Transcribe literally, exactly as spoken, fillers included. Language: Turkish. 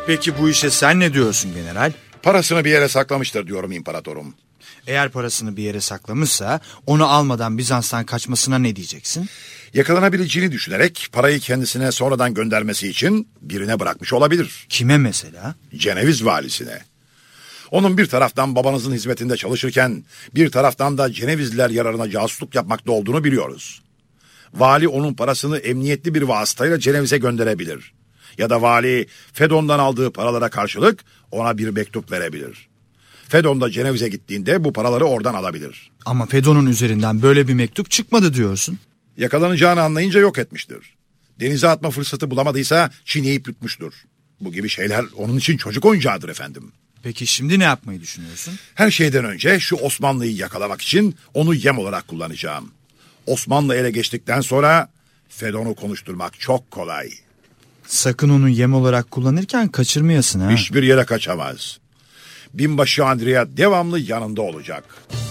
Peki bu işe sen ne diyorsun general? Parasını bir yere saklamıştır diyorum imparatorum. Eğer parasını bir yere saklamışsa onu almadan Bizans'tan kaçmasına ne diyeceksin? Yakalanabileceğini düşünerek parayı kendisine sonradan göndermesi için birine bırakmış olabilir. Kime mesela? Ceneviz valisine. Onun bir taraftan babanızın hizmetinde çalışırken bir taraftan da Cenevizliler yararına casusluk yapmakta olduğunu biliyoruz. Vali onun parasını emniyetli bir vasıtayla Ceneviz'e gönderebilir. Ya da vali Fedon'dan aldığı paralara karşılık ona bir mektup verebilir. Fedon da Ceneviz'e gittiğinde bu paraları oradan alabilir. Ama Fedon'un üzerinden böyle bir mektup çıkmadı diyorsun. Yakalanacağını anlayınca yok etmiştir. Denize atma fırsatı bulamadıysa çiğneyip yutmuştur. Bu gibi şeyler onun için çocuk oyuncağıdır efendim. Peki şimdi ne yapmayı düşünüyorsun? Her şeyden önce şu Osmanlı'yı yakalamak için onu yem olarak kullanacağım. Osmanlı ele geçtikten sonra Fedon'u konuşturmak çok kolay. Sakın onu yem olarak kullanırken kaçırmayasın ha. Hiçbir yere kaçamaz. Binbaşı Andrea devamlı yanında olacak.